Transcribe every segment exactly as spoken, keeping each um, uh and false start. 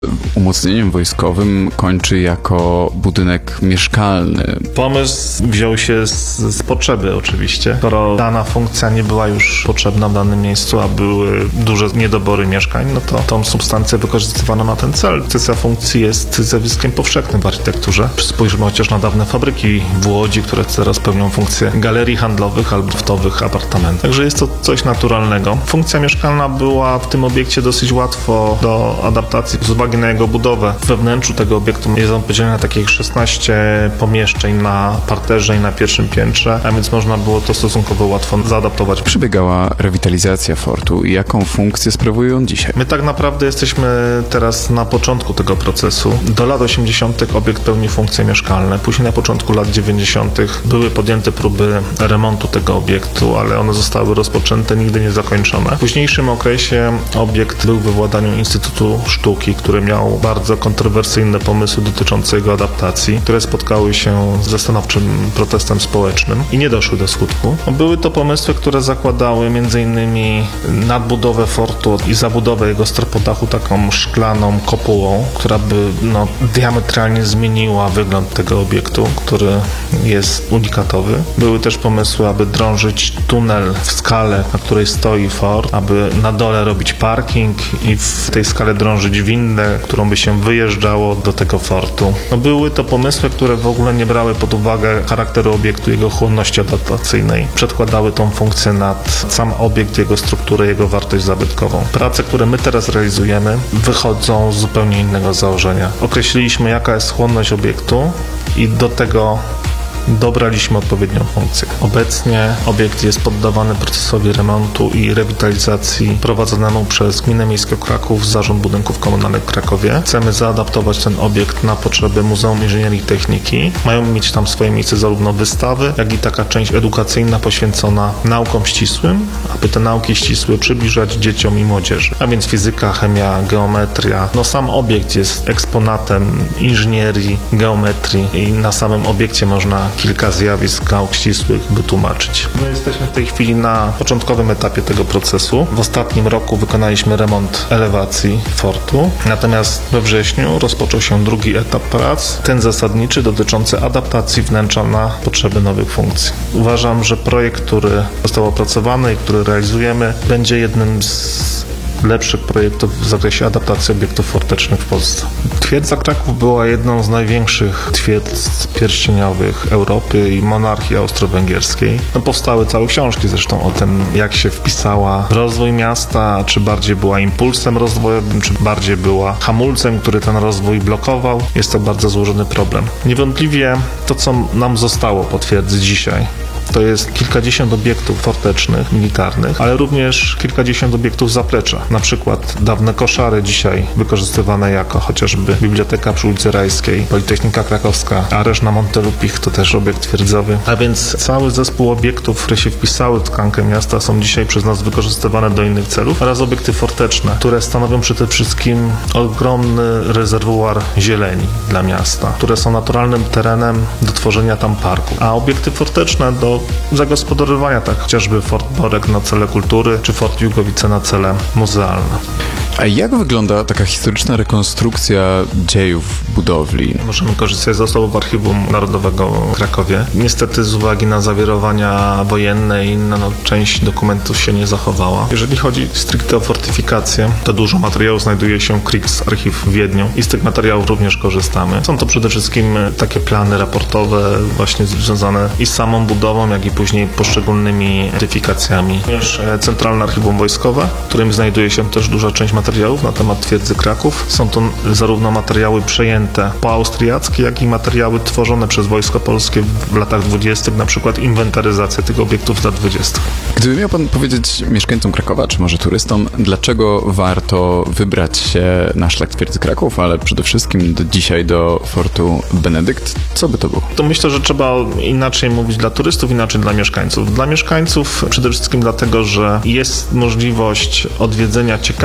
umocnieniem wojskowym kończy jako budynek mieszkalny. Pomysł wziął się z, z potrzeby oczywiście. Skoro dana funkcja nie była już potrzebna w danym miejscu, a były duże niedobory mieszkań, no to tą substancję wykorzystywano na ten cel. Kwestia funkcji jest zjawiskiem powszechnym w architekturze. Spójrzmy chociaż na dawne fabryki w Łodzi, które teraz pełnią funkcję galerii handlowych albo loftowych apartamentów. Także jest to coś naturalnego. Funkcja mieszkalna była w tym obiekcie dosyć łatwo do adaptacji z uwagi na jego budowę. We wnętrzu tego obiektu jest on podzielony na takich szesnaście pomieszczeń na parterze i na pierwszym piętrze, a więc można było to stosunkowo łatwo zaadaptować. Przebiegała rewitalizacja fortu i jaką funkcję sprawuje on dzisiaj? My tak naprawdę jesteśmy teraz na początku tego procesu. Do lat osiemdziesiątych obiekt pełni funkcje mieszkalne. Później na początku lat dziewięćdziesiątych były podjęte próby remontu tego obiektu, ale one zostały rozpoczęte, nigdy nie zakończone. W późniejszym okresie obiekt był we władaniu Instytutu Sztuki, który miał bardzo kontrowersyjne pomysły dotyczące jego adaptacji, które spotkały się ze stanowczym protestem społecznym i nie doszły do skutku. Były to pomysły, które zakładały między innymi nadbudowę fortu i zabudowę jego strapodachu taką szklaną kopułą, która by no, diametralnie zmieniła wygląd tego obiektu, który jest unikatowy. Były też pomysły, aby drążyć tunel w skale, na której stoi fort, aby na dole robić parking i w tej skale drążyć windę, którą by się wyjeżdżało do tego fortu. No, były to pomysły, które w ogóle nie brały pod uwagę charakteru obiektu, jego chłonności adaptacyjnej. Przedkładały tą funkcję nad sam obiekt, jego strukturę, jego wartość zabytkową. Prace, które my teraz realizujemy, wychodzą z zupełnie innego założenia. Określiliśmy, jaka jest chłonność obiektu i do tego dobraliśmy odpowiednią funkcję. Obecnie obiekt jest poddawany procesowi remontu i rewitalizacji prowadzonemu przez Gminę Miejską Kraków, Zarząd Budynków Komunalnych w Krakowie. Chcemy zaadaptować ten obiekt na potrzeby Muzeum Inżynierii i Techniki. Mają mieć tam swoje miejsce zarówno wystawy, jak i taka część edukacyjna poświęcona naukom ścisłym, aby te nauki ścisłe przybliżać dzieciom i młodzieży. A więc fizyka, chemia, geometria. No sam obiekt jest eksponatem inżynierii, geometrii i na samym obiekcie można kilka zjawisk nauk ścisłych wytłumaczyć. My jesteśmy w tej chwili na początkowym etapie tego procesu. W ostatnim roku wykonaliśmy remont elewacji fortu, natomiast we wrześniu rozpoczął się drugi etap prac, ten zasadniczy dotyczący adaptacji wnętrza na potrzeby nowych funkcji. Uważam, że projekt, który został opracowany i który realizujemy, będzie jednym z lepszych projektów w zakresie adaptacji obiektów fortecznych w Polsce. Twierdza Kraków była jedną z największych twierdz pierścieniowych Europy i monarchii austro-węgierskiej. No, powstały całe książki zresztą o tym, jak się wpisała w rozwój miasta, czy bardziej była impulsem rozwojowym, czy bardziej była hamulcem, który ten rozwój blokował. Jest to bardzo złożony problem. Niewątpliwie to, co nam zostało po twierdzy dzisiaj, to jest kilkadziesiąt obiektów fortecznych, militarnych, ale również kilkadziesiąt obiektów zaplecza. Na przykład dawne koszary, dzisiaj wykorzystywane jako chociażby Biblioteka przy ulicy Rajskiej, Politechnika Krakowska, areszt na Montelupich to też obiekt twierdzowy. A więc cały zespół obiektów, które się wpisały w tkankę miasta, są dzisiaj przez nas wykorzystywane do innych celów, oraz obiekty forteczne, które stanowią przede wszystkim ogromny rezerwuar zieleni dla miasta, które są naturalnym terenem do tworzenia tam parku. A obiekty forteczne do zagospodarowania, tak chociażby Fort Borek na cele kultury, czy Fort Jugowice na cele muzealne. A jak wygląda taka historyczna rekonstrukcja dziejów budowli? Możemy korzystać z zasobów Archiwum Narodowego w Krakowie. Niestety z uwagi na zawirowania wojenne i inne, no, część dokumentów się nie zachowała. Jeżeli chodzi stricte o fortyfikację, to dużo materiałów znajduje się w Kriegsarchiv w Wiedniu i z tych materiałów również korzystamy. Są to przede wszystkim takie plany raportowe właśnie związane i z samą budową, jak i później poszczególnymi fortyfikacjami. Również Centralne Archiwum Wojskowe, w którym znajduje się też duża część materiałów na temat twierdzy Kraków. Są to zarówno materiały przejęte poaustriackie, jak i materiały tworzone przez Wojsko Polskie w latach dwudziestych, na przykład inwentaryzacja tych obiektów z lat dwudziestych. Gdyby miał pan powiedzieć mieszkańcom Krakowa, czy może turystom, dlaczego warto wybrać się na szlak twierdzy Kraków, ale przede wszystkim do, dzisiaj do Fortu Benedykt, co by to było? To myślę, że trzeba inaczej mówić dla turystów, inaczej dla mieszkańców. Dla mieszkańców przede wszystkim dlatego, że jest możliwość odwiedzenia ciekawych miejsc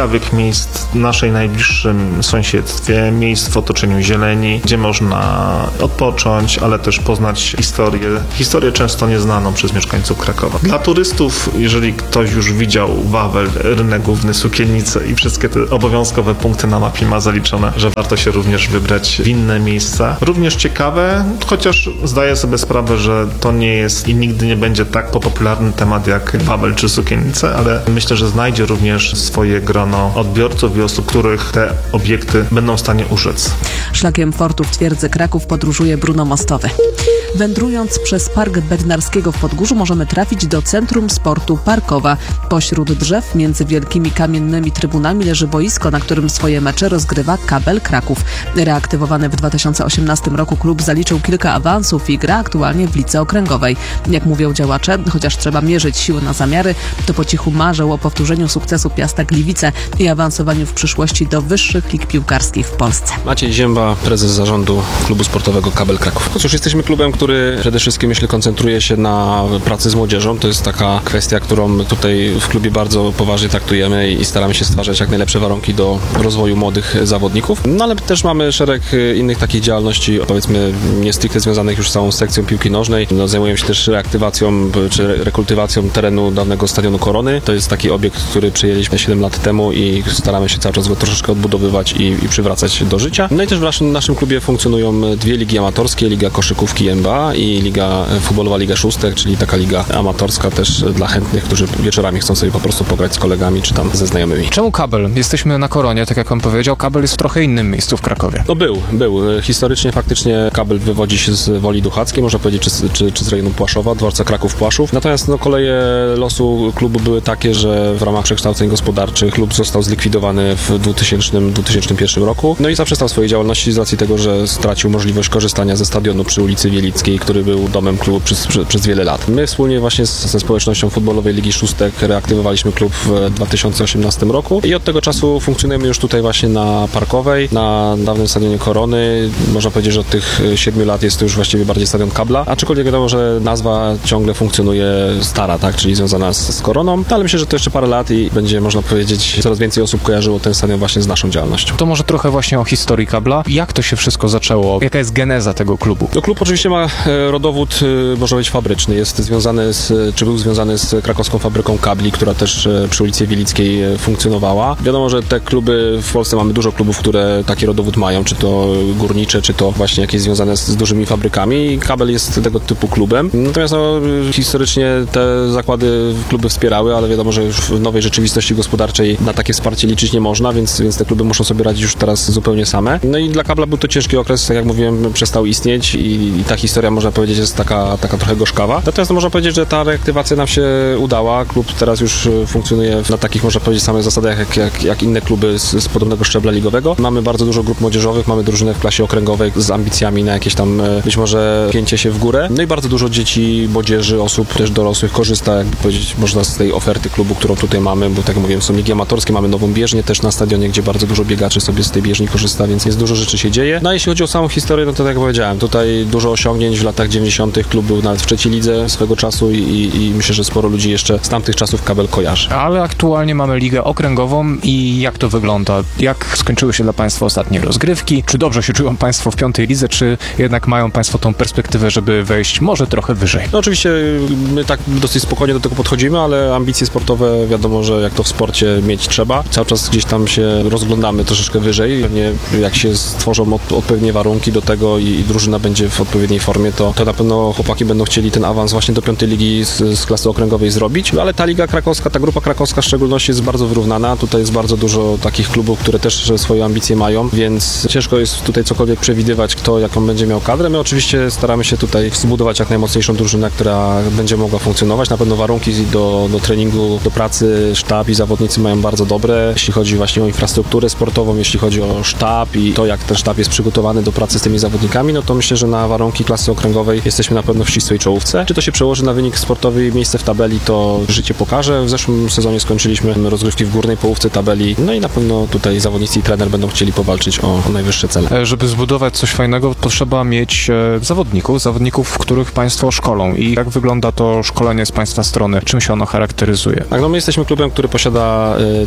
miejsc w naszej najbliższym sąsiedztwie, miejsc w otoczeniu zieleni, gdzie można odpocząć, ale też poznać historię, historię często nieznaną przez mieszkańców Krakowa. Dla turystów, jeżeli ktoś już widział Wawel, rynek główny, Sukiennice i wszystkie te obowiązkowe punkty na mapie ma zaliczone, że warto się również wybrać w inne miejsca. Również ciekawe, chociaż zdaję sobie sprawę, że to nie jest i nigdy nie będzie tak popularny temat jak Wawel czy Sukiennice, ale myślę, że znajdzie również swoje grono odbiorców i osób, których te obiekty będą w stanie urzec. Szlakiem fortu w twierdzy Kraków podróżuje Bruno Mostowy. Wędrując przez Park Bednarskiego w Podgórzu możemy trafić do Centrum Sportu Parkowa. Pośród drzew między wielkimi kamiennymi trybunami leży boisko, na którym swoje mecze rozgrywa Kabel Kraków. Reaktywowany w dwa tysiące osiemnastym roku klub zaliczył kilka awansów i gra aktualnie w lidze okręgowej. Jak mówią działacze, chociaż trzeba mierzyć siły na zamiary, to po cichu marzą o powtórzeniu sukcesu Piasta Gliwice i awansowaniu w przyszłości do wyższych lig piłkarskich w Polsce. Maciej Zięba, prezes zarządu klubu sportowego Kabel Kraków. No cóż, jesteśmy klubem, który przede wszystkim, myślę, koncentruje się na pracy z młodzieżą. To jest taka kwestia, którą tutaj w klubie bardzo poważnie traktujemy i staramy się stwarzać jak najlepsze warunki do rozwoju młodych zawodników. No ale też mamy szereg innych takich działalności, powiedzmy nie stricte związanych już z całą sekcją piłki nożnej. No, zajmujemy się też reaktywacją czy rekultywacją terenu dawnego Stadionu Korony. To jest taki obiekt, który przyjęliśmy siedem lat temu i staramy się cały czas go troszeczkę odbudowywać i, i przywracać do życia. No i też w naszym, naszym klubie funkcjonują dwie ligi amatorskie, Liga Koszykówki N B A i Liga Futbolowa Liga Szóstek, czyli taka liga amatorska też dla chętnych, którzy wieczorami chcą sobie po prostu pograć z kolegami czy tam ze znajomymi. Czemu Kabel? Jesteśmy na Koronie, tak jak on powiedział. Kabel jest w trochę innym miejscu w Krakowie. No był, był. Historycznie faktycznie Kabel wywodzi się z Woli Duchackiej, można powiedzieć, czy, czy, czy z rejonu Płaszowa, dworca Kraków-Płaszów. Natomiast no, koleje losu klubu były takie, że w ramach przekształceń gospodarczych klub został zlikwidowany w dwutysięcznym, dwutysięcznym pierwszym roku. No i zaprzestał swojej działalności z racji tego, że stracił możliwość korzystania ze stadionu przy ulicy Wielickiej, który był domem klubu przez, przez, przez wiele lat. My wspólnie właśnie z, ze społecznością futbolowej Ligi Szóstek reaktywowaliśmy klub w dwa tysiące osiemnastym roku i od tego czasu funkcjonujemy już tutaj właśnie na Parkowej, na dawnym stadionie Korony. Można powiedzieć, że od tych siedmiu lat jest to już właściwie bardziej stadion Kabla, aczkolwiek wiadomo, że nazwa ciągle funkcjonuje stara, tak, czyli związana z, z Koroną, ale myślę, że to jeszcze parę lat i będzie, można powiedzieć, coraz więcej osób kojarzyło ten stadion właśnie z naszą działalnością. To może trochę właśnie o historii Kabla. Jak to się wszystko zaczęło? Jaka jest geneza tego klubu? No, klub oczywiście ma rodowód, można powiedzieć, fabryczny. Jest związany z, czy był związany z krakowską fabryką kabli, która też przy ulicy Wielickiej funkcjonowała. Wiadomo, że te kluby w Polsce mamy dużo klubów, które taki rodowód mają, czy to górnicze, czy to właśnie jakieś związane z, z dużymi fabrykami i Kabel jest tego typu klubem. Natomiast no, historycznie te zakłady kluby wspierały, ale wiadomo, że już w nowej rzeczywistości gospodarczej na takie wsparcie liczyć nie można, więc, więc te kluby muszą sobie radzić już teraz zupełnie same. No i dla Kabla był to ciężki okres, tak jak mówiłem, przestał istnieć i, i ta historia, można powiedzieć, jest taka, taka trochę gorzkawa. Natomiast no, można powiedzieć, że ta reaktywacja nam się udała. Klub teraz już funkcjonuje na takich, można powiedzieć, samych zasadach jak, jak, jak inne kluby z, z podobnego szczebla ligowego. Mamy bardzo dużo grup młodzieżowych, mamy drużynę w klasie okręgowej z ambicjami na jakieś tam być może pięcie się w górę. No i bardzo dużo dzieci, młodzieży, osób też dorosłych korzysta, jakby powiedzieć, można z tej oferty klubu, którą tutaj mamy, bo tak jak mówiłem, są ligi amatorskie, mamy nową bieżnię też na stadionie, gdzie bardzo dużo biegaczy sobie z tej bieżni korzysta, więc jest dużo rzeczy się dzieje. No a jeśli chodzi o samą historię, no to tak jak powiedziałem, tutaj dużo osiągnięć w latach dziewięćdziesiątych. Klub był nawet w trzeciej lidze swego czasu i, i, i myślę, że sporo ludzi jeszcze z tamtych czasów Kabel kojarzy. Ale aktualnie mamy ligę okręgową i jak to wygląda? Jak skończyły się dla Państwa ostatnie rozgrywki? Czy dobrze się czują Państwo w piątej lidze, czy jednak mają Państwo tą perspektywę, żeby wejść może trochę wyżej? No oczywiście my tak dosyć spokojnie do tego podchodzimy, ale ambicje sportowe wiadomo, że jak to w sporcie mieć trzeba. Cały czas gdzieś tam się rozglądamy troszeczkę wyżej. Pewnie jak się stworzą od, odpowiednie warunki do tego i, i drużyna będzie w odpowiedniej formie, to, to na pewno chłopaki będą chcieli ten awans właśnie do piątej ligi z, z klasy okręgowej zrobić, ale ta liga krakowska, ta grupa krakowska w szczególności jest bardzo wyrównana. Tutaj jest bardzo dużo takich klubów, które też swoje ambicje mają, więc ciężko jest tutaj cokolwiek przewidywać, kto jaką będzie miał kadrę. My oczywiście staramy się tutaj zbudować jak najmocniejszą drużynę, która będzie mogła funkcjonować. Na pewno warunki do, do treningu, do pracy sztab i zawodnicy mają bardzo dobre, jeśli chodzi właśnie o infrastrukturę sportową, jeśli chodzi o sztab i to, jak ten sztab jest przygotowany do pracy z tymi zawodnikami, no to myślę, że na warunki klasy okręgowej jesteśmy na pewno w ścisłej czołówce. Czy to się przełoży na wynik sportowy i miejsce w tabeli, to życie pokaże. W zeszłym sezonie skończyliśmy rozgrywki w górnej połówce tabeli, no i na pewno tutaj zawodnicy i trener będą chcieli powalczyć o, o najwyższe cele. Żeby zbudować coś fajnego, potrzeba mieć e, zawodników, zawodników, których Państwo szkolą. I jak wygląda to szkolenie z Państwa strony? Czym się ono charakteryzuje? Tak, no my jesteśmy klubem, który posiada e, certyfikat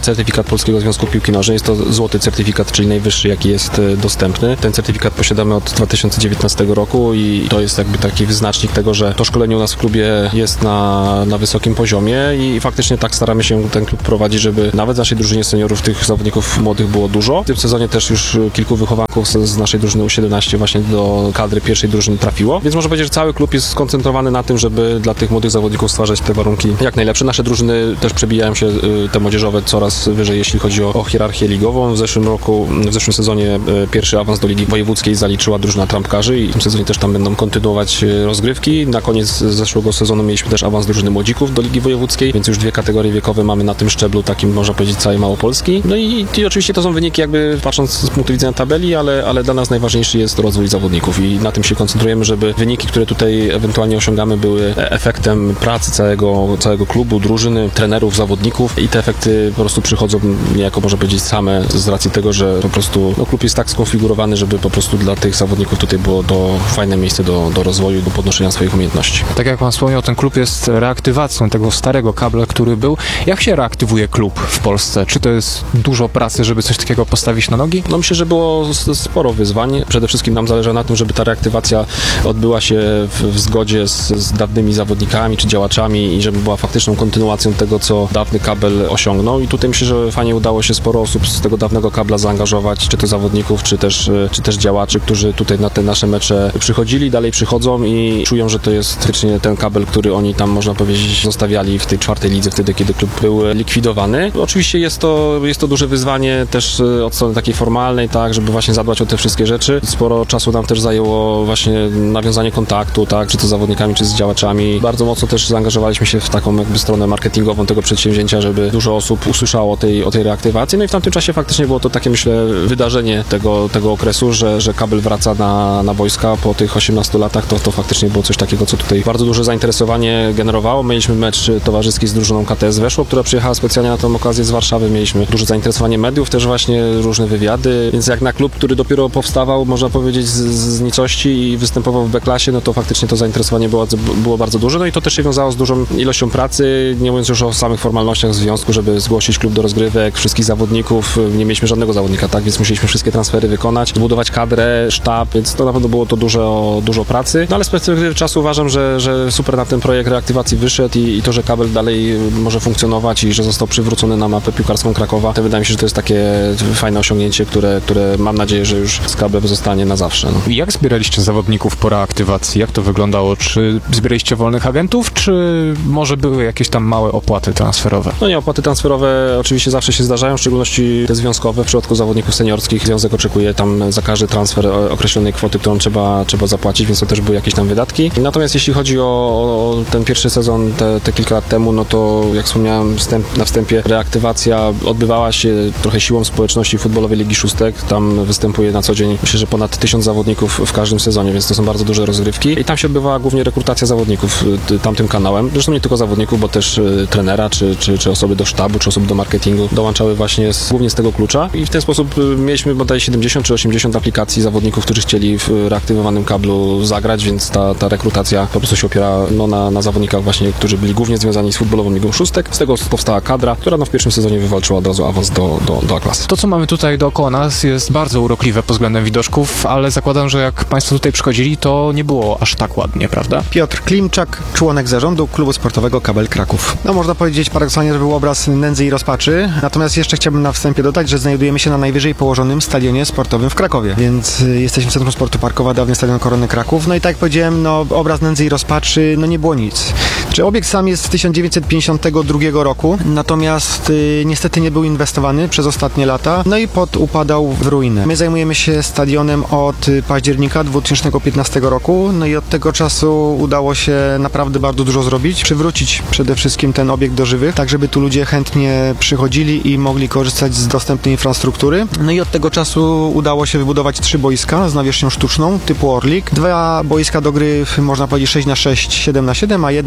Polskiego Związku Piłki Nożnej. Jest to złoty certyfikat, czyli najwyższy, jaki jest dostępny. Ten certyfikat posiadamy od dwa tysiące dziewiętnastego roku i to jest jakby taki wyznacznik tego, że to szkolenie u nas w klubie jest na, na wysokim poziomie i faktycznie tak staramy się ten klub prowadzić, żeby nawet w naszej drużynie seniorów tych zawodników młodych było dużo. W tym sezonie też już kilku wychowanków z, z naszej drużyny U siedemnaście właśnie do kadry pierwszej drużyny trafiło, więc można powiedzieć, że cały klub jest skoncentrowany na tym, żeby dla tych młodych zawodników stwarzać te warunki jak najlepsze. Nasze drużyny też przebijają się, te młodzieżowe, coraz wyżej, jeśli chodzi o, o hierarchię ligową. W zeszłym roku, w zeszłym sezonie pierwszy awans do Ligi Wojewódzkiej zaliczyła drużyna trampkarzy i w tym sezonie też tam będą kontynuować rozgrywki. Na koniec zeszłego sezonu mieliśmy też awans drużyny młodzików do Ligi Wojewódzkiej, więc już dwie kategorie wiekowe mamy na tym szczeblu takim, można powiedzieć, całej Małopolski. No i, i oczywiście to są wyniki jakby patrząc z punktu widzenia tabeli, ale, ale dla nas najważniejszy jest rozwój zawodników i na tym się koncentrujemy, żeby wyniki, które tutaj ewentualnie osiągamy, były efektem pracy całego, całego klubu, drużyny, trenerów, zawodników i te efekty po prostu przychodzą niejako, można powiedzieć, same z racji tego, że po prostu no, klub jest tak skonfigurowany, żeby po prostu dla tych zawodników tutaj było to fajne miejsce do, do rozwoju, do podnoszenia swoich umiejętności. Tak jak pan wspomniał, ten klub jest reaktywacją tego starego kabla, który był. Jak się reaktywuje klub w Polsce? Czy to jest dużo pracy, żeby coś takiego postawić na nogi? No myślę, że było sporo wyzwań. Przede wszystkim nam zależy na tym, żeby ta reaktywacja odbyła się w, w zgodzie z, z dawnymi zawodnikami czy działaczami i żeby była faktyczną kontynuacją tego, co dawny kabel osiągnął. I tutaj myślę, że fajnie udało się sporo osób z tego dawnego kabla zaangażować, czy to zawodników, czy też, czy też działaczy, którzy tutaj na te nasze mecze przychodzili, dalej przychodzą i czują, że to jest faktycznie ten kabel, który oni tam, można powiedzieć, zostawiali w tej czwartej lidze wtedy, kiedy klub był likwidowany. Oczywiście jest to, jest to duże wyzwanie też od strony takiej formalnej, tak, żeby właśnie zadbać o te wszystkie rzeczy. Sporo czasu nam też zajęło właśnie nawiązanie kontaktu, tak, czy to z zawodnikami, czy z działaczami. Bardzo mocno też zaangażowaliśmy się w taką jakby stronę marketingową tego przedsięwzięcia, żeby dużo osób usłyszało o tej, o tej reaktywacji. No i w tamtym czasie faktycznie było to takie, myślę, wydarzenie tego, tego okresu, że, że kabel wraca na, na wojska po tych osiemnastu latach. To, to faktycznie było coś takiego, co tutaj bardzo duże zainteresowanie generowało. Mieliśmy mecz towarzyski z drużyną K T S Weszło, która przyjechała specjalnie na tę okazję z Warszawy. Mieliśmy duże zainteresowanie mediów, też właśnie różne wywiady, więc jak na klub, który dopiero powstawał, można powiedzieć, z, z nicości i występował w B-klasie, no to faktycznie to zainteresowanie było, było bardzo duże. No i to też się wiązało z dużą ilością pracy, nie mówiąc już o samych formalnościach w związku, żeby zgłosić klub do rozgrywek, wszystkich zawodników. Nie mieliśmy żadnego zawodnika, tak, więc musieliśmy wszystkie transfery wykonać, zbudować kadrę, sztab, więc to na pewno było to dużo, dużo pracy. No ale z perspektywy czasu uważam, że, że super na ten projekt reaktywacji wyszedł i, i to, że kabel dalej może funkcjonować i że został przywrócony na mapę piłkarską Krakowa, to wydaje mi się, że to jest takie fajne osiągnięcie, które, które mam nadzieję, że już z kablem zostanie na zawsze. No. Jak zbieraliście zawodników po reaktywacji? Jak to wyglądało? Czy zbieraliście wolnych agentów, czy może były jakieś tam małe opłaty transferowe? No nie, opłaty transferowe oczywiście zawsze się zdarzają, w szczególności te związkowe. W przypadku zawodników seniorskich związek oczekuje tam za każdy transfer określonej kwoty, którą trzeba, trzeba zapłacić, więc to też były jakieś tam wydatki. Natomiast jeśli chodzi o, o ten pierwszy sezon te, te kilka lat temu, no to jak wspomniałem wstęp, na wstępie, reaktywacja odbywała się trochę siłą społeczności futbolowej Ligi Szóstek. Tam występuje na co dzień, myślę, że ponad tysiąc zawodników w każdym sezonie, więc to są bardzo duże rozgrywki. I tam się odbywała głównie rekrutacja zawodników tamtym kanałem. Zresztą nie tylko zawodników, bo też y, trenera, czy, czy, czy osoby do sztabu, czy osoby do marketingu dołączały właśnie z, głównie z tego klucza. I w ten sposób y, mieliśmy bodaj siedemdziesiąt czy osiemdziesiąt aplikacji zawodników, którzy chcieli w reaktywowanym kablu zagrać, więc ta, ta rekrutacja po prostu się opiera no, na, na zawodnikach właśnie, którzy byli głównie związani z futbolową Ligą Szóstek. Z tego powstała kadra, która no, w pierwszym sezonie wywalczyła od razu awans do, do, do A-klasy. To, co mamy tutaj dookoła nas, jest bardzo urokliwe pod względem widoczków, ale zakładam, że jak Państwo tutaj przychodzili, to nie było aż tak ładnie, prawda? Piotr Klimczak, członek zarządu Klubu Sportowego Kabel Kraków. No można powiedzieć paradoksalnie, że był obraz nędzy i rozpaczy, natomiast jeszcze chciałbym na wstępie dodać, że znajdujemy się na najwyżej położonym stadionie sportowym w Krakowie, więc jesteśmy w Centrum Sportu Parkowa, dawny Stadion Korony Kraków. No i tak jak powiedziałem, no obraz nędzy i rozpaczy, no nie było nic. Czy obiekt sam jest z tysiąc dziewięćset pięćdziesiątego drugiego roku, natomiast y, niestety nie był inwestowany przez ostatnie lata, no i pod upadał w ruinę. My zajmujemy się stadionem od października dwa tysiące piętnastego roku, no i od tego czasu udało się naprawdę bardzo dużo zrobić, przywrócić przede wszystkim ten obiekt do żywych, tak żeby tu ludzie chętnie przychodzili i mogli korzystać z dostępnej infrastruktury. No i od tego czasu udało się wybudować trzy boiska z nawierzchnią sztuczną typu Orlik, dwa boiska do gry, można powiedzieć sześć na sześć, siedem na siedem, a jedno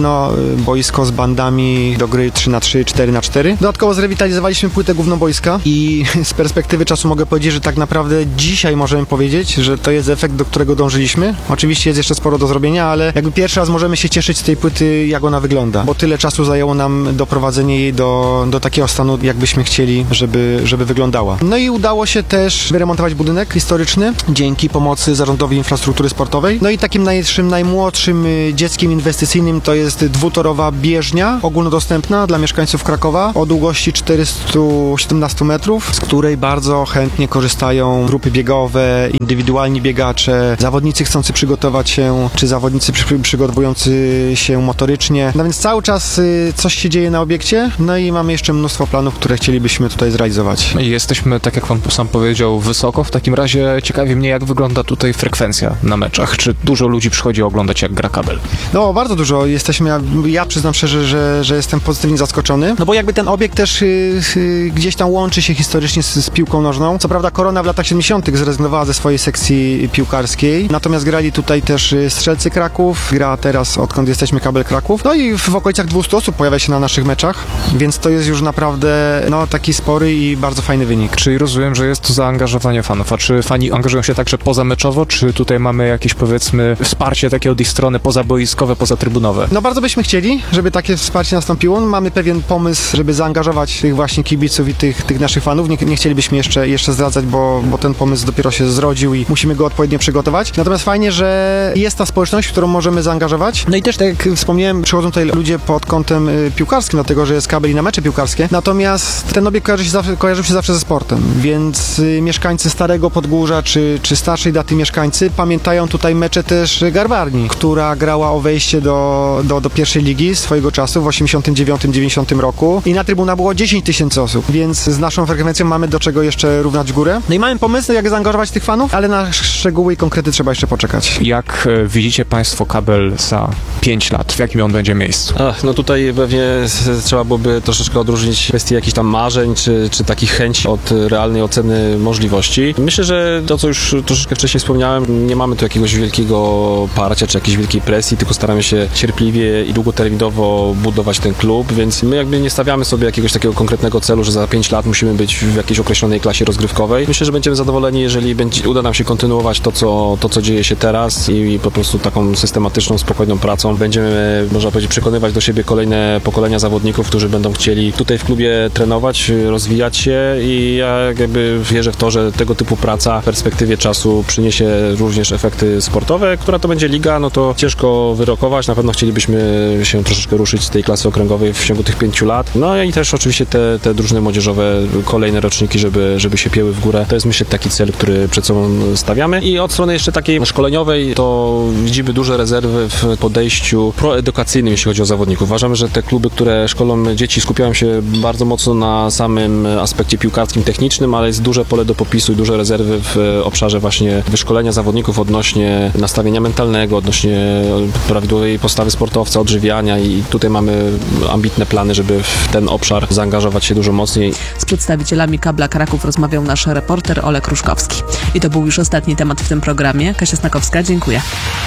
boisko z bandami do gry trzy na trzy, cztery na cztery. Dodatkowo zrewitalizowaliśmy płytę główną boiska i z perspektywy czasu mogę powiedzieć, że tak naprawdę dzisiaj możemy powiedzieć, że to jest efekt, do którego dążyliśmy. Oczywiście jest jeszcze sporo do zrobienia, ale jakby pierwszy raz możemy się cieszyć z tej płyty, jak ona wygląda, bo tyle czasu zajęło nam doprowadzenie jej do, do takiego stanu, jakbyśmy chcieli, żeby, żeby wyglądała. No i udało się też wyremontować budynek historyczny dzięki pomocy Zarządowi Infrastruktury Sportowej. No i takim najmłodszym, najmłodszym dzieckiem inwestycyjnym to jest dwutorowa bieżnia ogólnodostępna dla mieszkańców Krakowa o długości czterysta siedemnaście metrów, z której bardzo chętnie korzystają grupy biegowe, indywidualni biegacze, zawodnicy chcący przygotować się, czy zawodnicy przy, przygotowujący się motorycznie. No więc cały czas y, coś się dzieje na obiekcie, no i mamy jeszcze mnóstwo planów, które chcielibyśmy tutaj zrealizować. Jesteśmy, tak jak pan sam powiedział, wysoko. W takim razie ciekawi mnie, jak wygląda tutaj frekwencja na meczach. Czy dużo ludzi przychodzi oglądać, jak gra Kabel? No, bardzo dużo. Jesteśmy, ja, ja przyznam szczerze, że, że jestem pozytywnie zaskoczony, no bo jakby ten obiekt też y, y, gdzieś tam łączy się historycznie z, z piłką nożną. Co prawda Korona w latach siedemdziesiątych zrezygnowała ze swojej sekcji piłkarskiej, natomiast grali tutaj też Strzelcy Kraków, gra teraz, odkąd jesteśmy, Kabel Kraków. No i w okolicach dwieście osób pojawia się na naszych meczach, więc to jest już naprawdę no, taki spory i bardzo fajny wynik. Czyli rozumiem, że jest to zaangażowanie fanów, a czy fani angażują się także pozameczowo, czy tutaj mamy jakieś, powiedzmy, wsparcie takie od ich strony pozaboiskowe, pozatrybunowe? No bardzo byśmy chcieli, żeby takie wsparcie nastąpiło. Mamy pewien pomysł, żeby zaangażować tych właśnie kibiców i tych, tych naszych fanów. Nie, nie chcielibyśmy jeszcze, jeszcze zdradzać, bo, bo ten pomysł dopiero się zrodził i musimy go odpowiednio przygotować. Natomiast fajnie, że jest ta społeczność, w którą możemy zaangażować. No i też, tak jak wspomniałem, przychodzą tutaj ludzie pod kątem y, piłkarskim, dlatego, że jest Kabel i na mecze piłkarskie. Natomiast ten obiekt kojarzy się zawsze, kojarzył się zawsze ze sportem, więc y, mieszkańcy Starego Podgórza, czy, czy starszej daty mieszkańcy pamiętają tutaj mecze też Garbarni, która grała o wejście do, do, do pierwszej ligi swojego czasu w osiemdziesiątym dziewiątym dziewięćdziesiątym roku i na trybunach było dziesięć tysięcy osób, więc z naszą frekwencją mamy do czego jeszcze równać w górę. No i mamy pomysł, jak zaangażować tych fanów, ale na szczegóły i konkrety trzeba jeszcze poczekać. Jak e, widzicie państwo Kabel za pięć lat? W jakim on będzie miejscu? Ach, no tutaj pewnie trzeba byłoby troszeczkę odróżnić kwestię jakichś tam marzeń, czy, czy takich chęci od realnej oceny możliwości. Myślę, że to, co już troszeczkę wcześniej wspomniałem, nie mamy tu jakiegoś wielkiego parcia, czy jakiejś wielkiej presji, tylko staramy się cierpliwie i długoterminowo budować ten klub, więc my jakby nie stawiamy sobie jakiegoś takiego konkretnego celu, że za pięć lat musimy być w jakiejś określonej klasie rozgrywkowej. Myślę, że będziemy zadowoleni, jeżeli będzie, uda nam się kontynuować to co, to, co dzieje się teraz i, i po prostu taką systematyczną, spokojną pracą będziemy, można powiedzieć, przekonywać do siebie kolejne pokolenia zawodników, którzy będą chcieli tutaj w klubie trenować, rozwijać się i ja jakby wierzę w to, że tego typu praca w perspektywie czasu przyniesie również efekty sportowe. Która to będzie liga, no to ciężko wyrokować. Na pewno chcielibyśmy się troszeczkę ruszyć z tej klasy okręgowej w ciągu tych pięciu lat. No i też oczywiście te, te drużyny młodzieżowe, kolejne roczniki, żeby, żeby się pieły w górę. To jest, myślę, taki cel, który przed sobą stawiamy. I od strony jeszcze takiej szkoleniowej to widzimy duże rezerwy w podejściu proedukacyjnym, jeśli chodzi o zawodników. Uważamy, że te kluby, które szkolą dzieci, skupiają się bardzo mocno na samym aspekcie piłkarskim, technicznym, ale jest duże pole do popisu i duże rezerwy w obszarze właśnie wyszkolenia zawodników odnośnie nastawienia mentalnego, odnośnie prawidłowej postawy sportowca, odżywiania i tutaj mamy ambitne plany, żeby w ten obszar zaangażować się dużo mocniej. Z przedstawicielami Kabla Kraków rozmawiał nasz reporter Olek Ruszkowski. I to był już ostatni temat w tym programie. Kasia Snakowska, dziękuję.